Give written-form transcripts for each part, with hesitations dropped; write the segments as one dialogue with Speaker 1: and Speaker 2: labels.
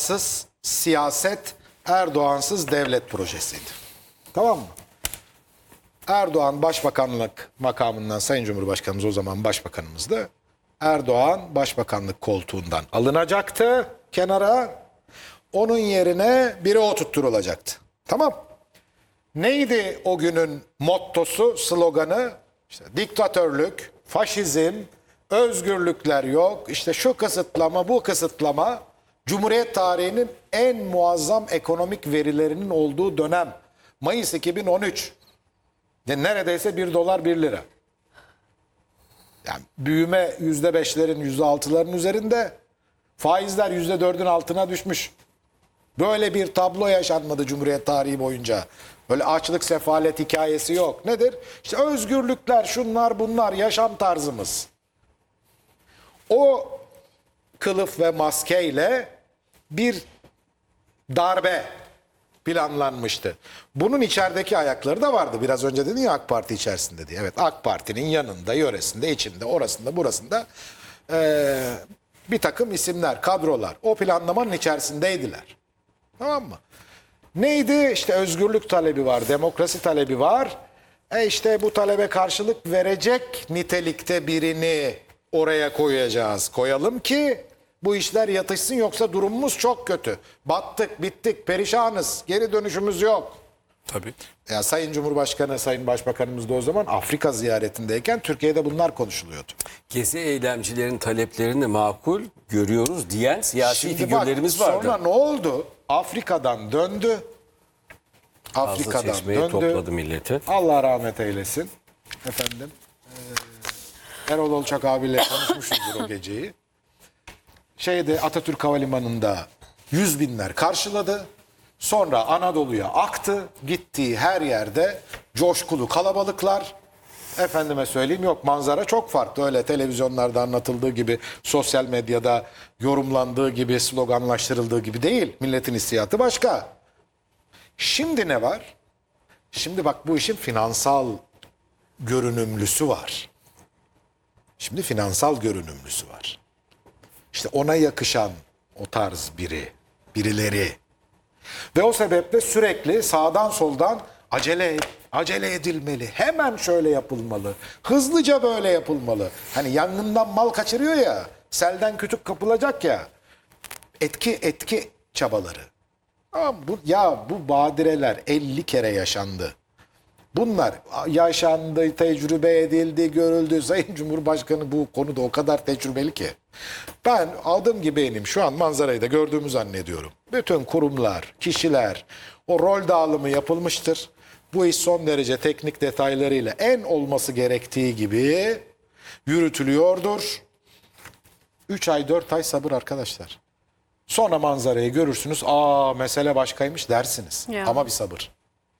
Speaker 1: Erdoğansız siyaset, Erdoğansız devlet projesiydi. Tamam mı? Erdoğan başbakanlık makamından, Sayın Cumhurbaşkanımız o zaman başbakanımızdı. Erdoğan başbakanlık koltuğundan alınacaktı kenara. Onun yerine biri oturtturulacaktı. Tamam. Neydi o günün mottosu, sloganı? İşte diktatörlük, faşizm, özgürlükler yok. İşte şu kısıtlama, bu kısıtlama. Cumhuriyet tarihinin en muazzam ekonomik verilerinin olduğu dönem. Mayıs 2013. Neredeyse 1 dolar 1 lira. Yani büyüme %5'lerin, %6'ların üzerinde. Faizler %4'ün altına düşmüş. Böyle bir tablo yaşanmadı Cumhuriyet tarihi boyunca. Böyle açlık, sefalet hikayesi yok. Nedir? İşte özgürlükler, şunlar bunlar, yaşam tarzımız. O kılıf ve maskeyle bir darbe planlanmıştı. Bunun içerideki ayakları da vardı. Biraz önce dedin ya AK Parti içerisinde diye. Evet, AK Parti'nin yanında, yöresinde, içinde, orasında, burasında bir takım isimler, kadrolar o planlamanın içerisindeydiler. Tamam mı? Neydi? İşte özgürlük talebi var, demokrasi talebi var. İşte bu talebe karşılık verecek nitelikte birini oraya koyacağız. Koyalım ki bu işler yatışsın, yoksa durumumuz çok kötü. Battık, bittik, perişanız, geri dönüşümüz yok.
Speaker 2: Tabii.
Speaker 1: Ya Sayın Cumhurbaşkanı, Sayın Başbakanımız da o zaman Afrika ziyaretindeyken Türkiye'de bunlar konuşuluyordu.
Speaker 2: Gezi eylemcilerin taleplerini makul görüyoruz diyen siyasi figürlerimiz vardı.
Speaker 1: Sonra ne oldu? Afrika'dan döndü. Afrika'dan
Speaker 2: Çeşme'ye
Speaker 1: döndü.
Speaker 2: topladı milleti.
Speaker 1: Allah rahmet eylesin. Efendim. Erol Olçak abiyle konuşmuşuzdur o geceyi. Atatürk Havalimanı'nda 100 binler karşıladı. Sonra Anadolu'ya aktı. Gittiği her yerde coşkulu kalabalıklar. Efendime söyleyeyim, yok manzara çok farklı. Öyle televizyonlarda anlatıldığı gibi, sosyal medyada yorumlandığı gibi, sloganlaştırıldığı gibi değil. Milletin hissiyatı başka. Şimdi ne var? Şimdi bak, bu işin finansal görünümlüsü var. Şimdi finansal görünümlüsü var. İşte ona yakışan o tarz birileri. Ve o sebeple sürekli sağdan soldan acele edilmeli. Hemen şöyle yapılmalı. Hızlıca böyle yapılmalı. Hani yangından mal kaçırıyor ya, selden kütük kapılacak ya. Etki çabaları. Bu badireler 50 kere yaşandı. Bunlar yaşandı, tecrübe edildi, görüldü. Sayın Cumhurbaşkanı bu konuda o kadar tecrübeli ki. Ben adım gibi eminim, şu an manzarayı da gördüğümü zannediyorum. Bütün kurumlar, kişiler, o rol dağılımı yapılmıştır. Bu iş son derece teknik detaylarıyla en olması gerektiği gibi yürütülüyordur. 3 ay 4 ay sabır arkadaşlar. Sonra manzarayı görürsünüz. Mesele başkaymış dersiniz.
Speaker 3: Ya.
Speaker 1: Ama bir sabır.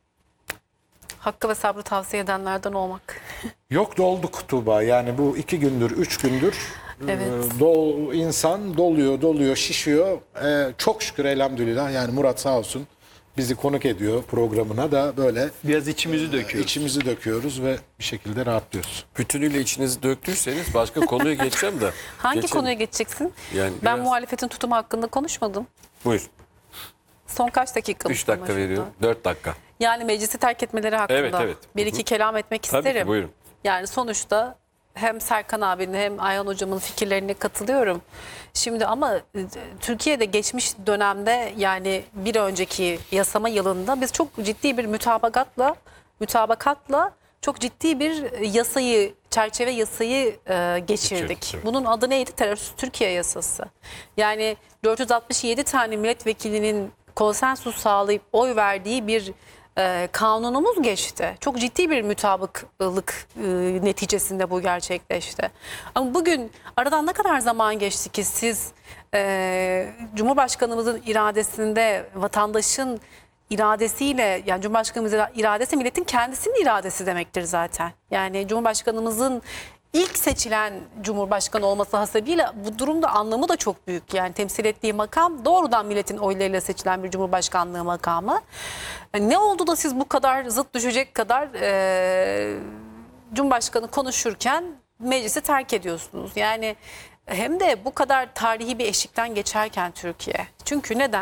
Speaker 3: Hakkı ve sabrı tavsiye edenlerden olmak.
Speaker 1: Yok, dolduk Tuğba. Yani bu 2 gündür, 3 gündür
Speaker 3: Evet.
Speaker 1: insan doluyor, şişiyor. Çok şükür, elhamdülillah. Yani Murat sağ olsun bizi konuk ediyor programına da, böyle
Speaker 4: Biraz içimizi döküyoruz.
Speaker 1: içimizi döküyoruz ve bir şekilde rahatlıyoruz.
Speaker 2: Bütünüyle içinizi döktüyseniz başka konuya geçeceğim de.
Speaker 3: Hangi
Speaker 2: Geçelim.
Speaker 3: konuya geçeceksin?
Speaker 2: Yani
Speaker 3: Ben
Speaker 2: biraz-
Speaker 3: muhalefetin tutumu hakkında konuşmadım.
Speaker 2: Buyur.
Speaker 3: Son kaç dakika?
Speaker 2: 3 dakika veriyorum. 4 dakika.
Speaker 3: Yani meclisi terk etmeleri hakkında
Speaker 2: Evet.
Speaker 3: bir iki kelam etmek
Speaker 2: Tabii ki,
Speaker 3: isterim.
Speaker 2: buyurun.
Speaker 3: Yani sonuçta hem Serkan abinin hem Ayhan hocamın fikirlerine katılıyorum. Şimdi ama Türkiye'de geçmiş dönemde, yani bir önceki yasama yılında biz çok ciddi bir mütabakatla çok ciddi bir çerçeve yasayı geçirdik.
Speaker 2: Geçirdik, evet.
Speaker 3: Bunun adı neydi? Terörsüz Türkiye yasası. Yani 467 tane milletvekilinin konsensus sağlayıp oy verdiği bir kanunumuz geçti. Çok ciddi bir mutabıklık neticesinde bu gerçekleşti. Ama bugün aradan ne kadar zaman geçti ki siz Cumhurbaşkanımızın iradesinde, vatandaşın iradesiyle, yani Cumhurbaşkanımızın iradesi milletin kendisinin iradesi demektir zaten. Yani Cumhurbaşkanımızın ilk seçilen Cumhurbaşkanı olması hasebiyle bu durumda anlamı da çok büyük. Yani temsil ettiği makam doğrudan milletin oylarıyla seçilen bir Cumhurbaşkanlığı makamı. Ne oldu da siz bu kadar zıt düşecek kadar Cumhurbaşkanı konuşurken meclisi terk ediyorsunuz? Yani hem de bu kadar tarihi bir eşikten geçerken Türkiye. Çünkü neden?